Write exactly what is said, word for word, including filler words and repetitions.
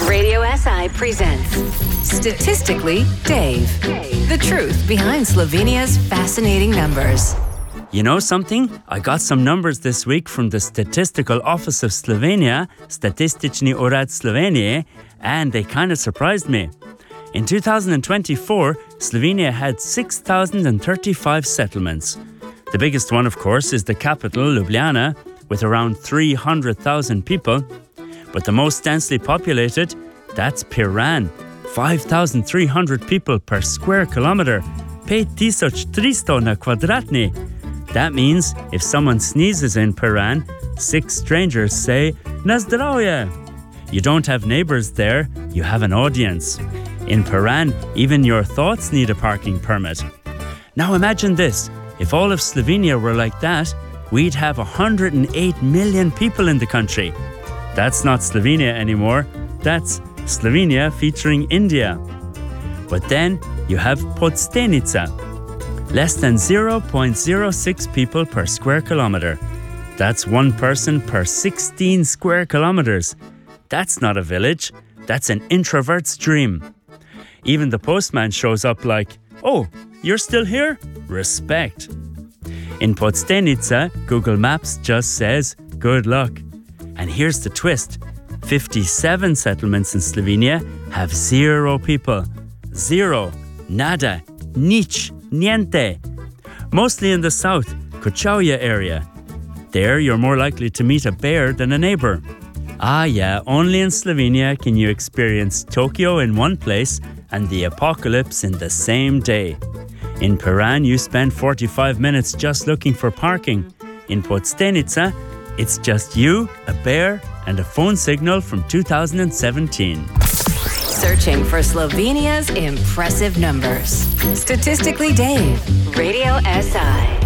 Radio S I presents Statistically Dave. The truth behind Slovenia's fascinating numbers. You know something? I got some numbers this week from the Statistical Office of Slovenia, Statistični urad Slovenije, and they kind of surprised me. In two thousand twenty-four, Slovenia had six thousand thirty-five settlements. The biggest one, of course, is the capital, Ljubljana, with around three hundred thousand people. But the most densely populated, that's Piran, five thousand three hundred people per square kilometre, pet tisoč tristo na kvadratni. That means if someone sneezes in Piran, six strangers say, Na zdravje! You don't have neighbours there, you have an audience. In Piran, even your thoughts need a parking permit. Now imagine this, if all of Slovenia were like that, we'd have one hundred eight million people in the country. That's not Slovenia anymore, that's Slovenia featuring India. But then you have Podstenica, less than zero point zero six people per square kilometre. That's one person per sixteen square kilometres. That's not a village, that's an introvert's dream. Even the postman shows up like, oh, you're still here? Respect. In Podstenica, Google Maps just says, good luck. And here's the twist. fifty-seven settlements in Slovenia have zero people. Zero. Nada. Nič. Niente. Mostly in the south, Kočevje area. There you're more likely to meet a bear than a neighbour. Ah yeah, only in Slovenia can you experience Tokyo in one place and the apocalypse in the same day. In Piran, you spend forty-five minutes just looking for parking. In Podstenica, it's just you, a bear, and a phone signal from two thousand seventeen. Searching for Slovenia's impressive numbers. Statistically Dave. Radio S I.